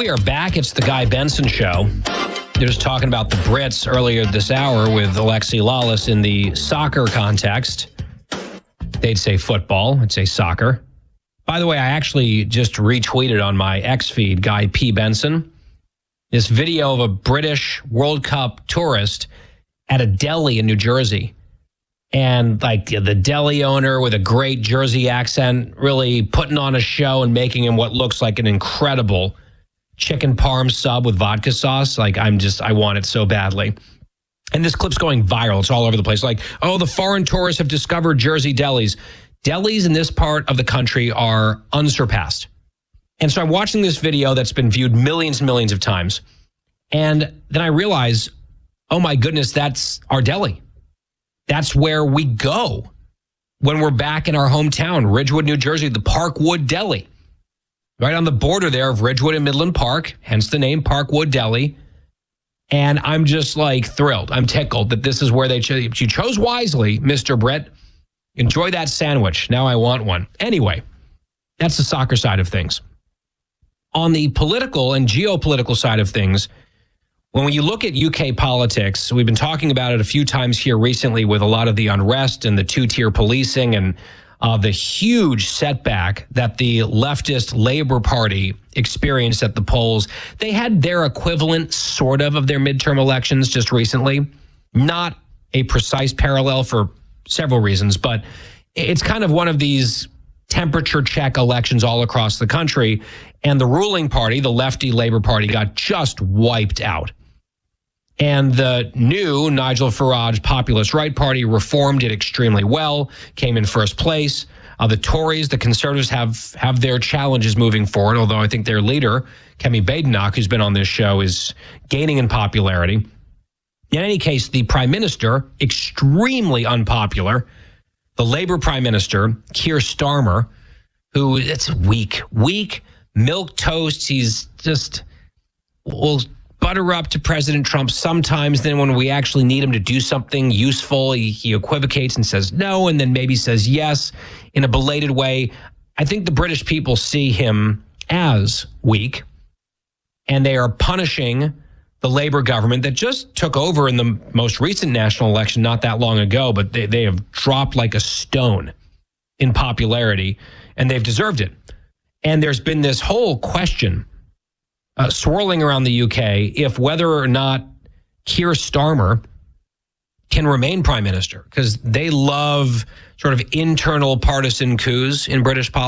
We are back. It's the Guy Benson Show. They're just talking about the Brits earlier this hour with Alexi Lawless in the soccer context. They'd say football. I'd say soccer. By the way, I actually just retweeted on my X feed, Guy P. Benson, this video of a British World Cup tourist at a deli in New Jersey. And like the deli owner with a great Jersey accent really putting on a show and making him what looks like an incredible chicken parm sub with vodka sauce. Like I want it so badly. And this clip's going viral. It's all over the place. Like, oh, the foreign tourists have discovered Jersey delis. Delis in this part of the country are unsurpassed. And so I'm watching this video that's been viewed millions and millions of times. And then I realize, oh my goodness, that's our deli. That's where we go when we're back in our hometown, Ridgewood, New Jersey, the Parkwood Deli. Right on the border there of Ridgewood and Midland Park, hence the name Parkwood Deli. And I'm just like thrilled. I'm tickled that this is where they chose. You chose wisely, Mr. Brett. Enjoy that sandwich. Now I want one. Anyway, that's the soccer side of things. On the political and geopolitical side of things, when you look at UK politics, we've been talking about it a few times here recently with a lot of the unrest and the two-tier policing and the huge setback that the leftist Labour Party experienced at the polls. They had their equivalent, sort of their midterm elections just recently. Not a precise parallel for several reasons, but it's kind of one of these temperature check elections all across the country. And the ruling party, the lefty Labour Party, got just wiped out. And the new Nigel Farage Populist Right Party reformed it extremely well, came in first place. The Tories, the Conservatives have their challenges moving forward, although I think their leader, Kemi Badenoch, who's been on this show, is gaining in popularity. In any case, the Prime Minister, extremely unpopular, the Labour Prime Minister, Keir Starmer, who, it's weak, milk toast. He's just, will butter up to President Trump sometimes. Then when we actually need him to do something useful, he equivocates and says no, and then maybe says yes in a belated way. I think the British people see him as weak, and they are punishing the Labour government that just took over in the most recent national election not that long ago, but they have dropped like a stone in popularity, and they've deserved it. And there's been this whole question swirling around the UK if whether or not Keir Starmer can remain prime minister, because they love sort of internal partisan coups in British politics.